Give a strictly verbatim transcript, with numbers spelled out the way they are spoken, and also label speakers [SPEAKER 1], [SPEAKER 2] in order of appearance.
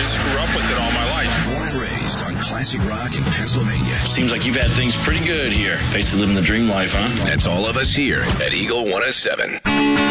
[SPEAKER 1] just grew up with it all my life.
[SPEAKER 2] Born and raised on classic rock in Pennsylvania.
[SPEAKER 3] Seems like you've had things pretty good here. Basically living the dream life, huh?
[SPEAKER 2] That's all of us here at Eagle one oh seven.